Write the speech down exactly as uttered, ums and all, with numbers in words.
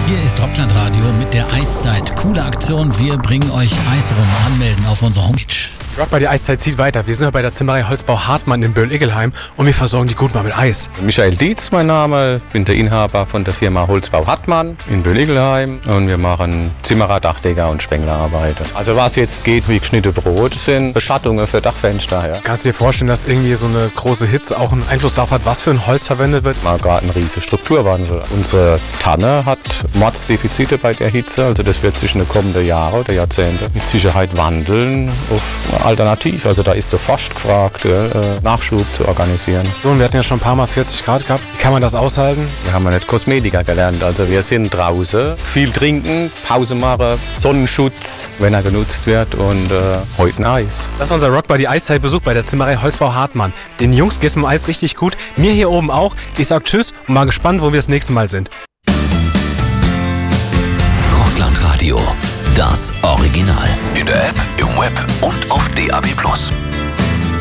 Hier ist Rockland-Radio mit der Eiszeit. Coole Aktion, wir bringen euch Eis rum. Anmelden auf unserer Homepage. Rock bei die Eiszeit zieht weiter. Wir sind heute bei der Zimmerei Holzbau Hartmann in Böll-Iggelheim und wir versorgen die gut mal mit Eis. Michael Dietz, mein Name, bin der Inhaber von der Firma Holzbau Hartmann in Böll-Iggelheim und wir machen Zimmerer, Dachdecker und Spenglerarbeiten. Also was jetzt geht wie geschnittene Brot, sind Beschattungen für Dachfenster. Ja. Kannst du dir vorstellen, dass irgendwie so eine große Hitze auch einen Einfluss darauf hat, was für ein Holz verwendet wird? Mal gerade ein riesiger Strukturwandel. Unsere Tanne hat Mordsdefizite bei der Hitze, also das wird sich in den kommenden Jahren oder Jahrzehnten mit Sicherheit wandeln auf alternativ. Also da ist der Forst gefragt, äh, Nachschub zu organisieren. So, und wir hatten ja schon ein paar Mal vierzig Grad gehabt. Wie kann man das aushalten? Wir haben ja nicht Kosmetiker gelernt. Also wir sind draußen, viel trinken, Pause machen, Sonnenschutz, wenn er genutzt wird und äh, heute ein Eis. Das war unser Rock bei die Eiszeit-Besuch bei der Zimmerei Holzbau Hartmann. Den Jungs geht's mit dem Eis richtig gut. Mir hier oben auch. Ich sag Tschüss und mal gespannt, wo wir das nächste Mal sind. Rockland-Radio, das Original. In der App, im Web und auf D A B plus.